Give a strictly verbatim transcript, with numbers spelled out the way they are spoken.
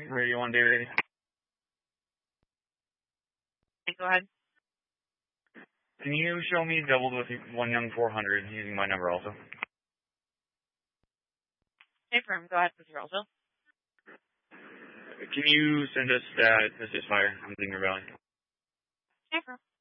Radio one, David eighty. Go ahead. Can you show me doubled with one young four hundred using my number also? Hey, firm. Go ahead with your also. Can you send us that this is fire on Zinger Valley? Hey, firm.